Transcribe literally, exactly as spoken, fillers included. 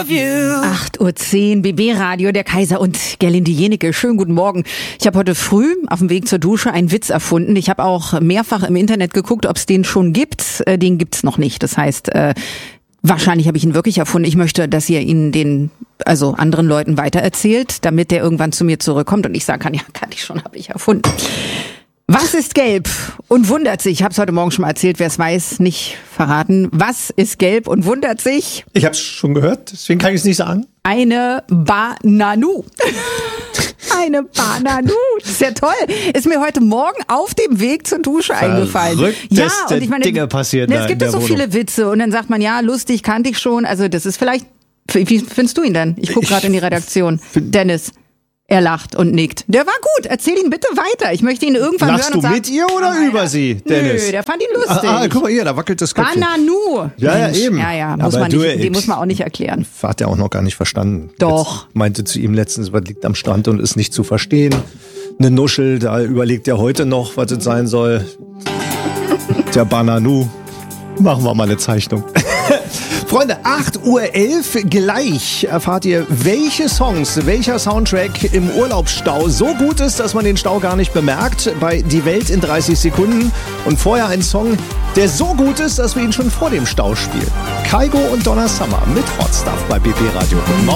acht Uhr zehn, B B-Radio, der Kaiser und Gerlinde Jenecke. Schönen guten Morgen. Ich habe heute früh auf dem Weg zur Dusche einen Witz erfunden. Ich habe auch mehrfach im Internet geguckt, ob es den schon gibt. Äh, den gibt's noch nicht. Das heißt, äh, wahrscheinlich habe ich ihn wirklich erfunden. Ich möchte, dass ihr ihn den, also anderen Leuten weitererzählt, damit der irgendwann zu mir zurückkommt und ich sagen kann, ja, kann ich schon, habe ich erfunden. Was ist gelb und wundert sich? Ich habe es heute Morgen schon mal erzählt, wer es weiß, nicht verraten. Was ist gelb und wundert sich? Ich habe es schon gehört, deswegen kann ich es nicht sagen. Eine Bananu. Eine Bananu. Das ist ja toll. Ist mir heute Morgen auf dem Weg zur Dusche eingefallen. Ja, und ich meine, Dinge passieren ne, da es gibt ja so Wohnung. viele Witze und dann sagt man, ja, lustig, kannte ich schon. Also das ist vielleicht, wie findest du ihn denn? Ich gucke gerade in die Redaktion. Dennis. Er lacht und nickt. Der war gut. Erzähl ihn bitte weiter. Ich möchte ihn irgendwann Lachst hören und du sagen, mit ihr oder oh, über ja. sie, Dennis? Nö, der fand ihn lustig. Ah, ah, guck mal hier, da wackelt das Köpfchen. Bananu. Ja, ja, Mensch. eben. Ja, ja, muss Aber man du, nicht, den ich- muss man auch nicht erklären. Hat er auch noch gar nicht verstanden. Doch. Jetzt meinte zu ihm letztens, was liegt am Strand und ist nicht zu verstehen. Eine Nuschel, da überlegt er heute noch, was es sein soll. Der Bananu. Machen wir mal eine Zeichnung. Freunde, acht Uhr elf gleich erfahrt ihr, welche Songs, welcher Soundtrack im Urlaubsstau so gut ist, dass man den Stau gar nicht bemerkt, bei Die Welt in dreißig Sekunden. Und vorher ein Song, der so gut ist, dass wir ihn schon vor dem Stau spielen. Kygo und Donna Summer mit Hot Stuff bei B B Radio.